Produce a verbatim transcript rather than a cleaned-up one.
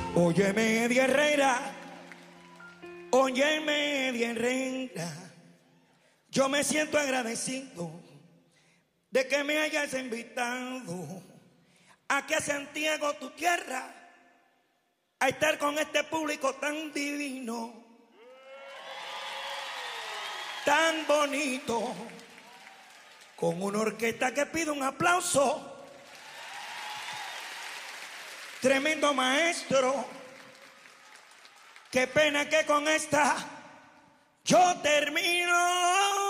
Óyeme, Eddie Herrera, óyeme, Eddie Herrera, yo me siento agradecido de que me hayas invitado aquí a Santiago, tu tierra, a estar con este público tan divino, tan bonito, con una orquesta que pide un aplauso. Tremendo maestro. Qué pena que con esta yo termino.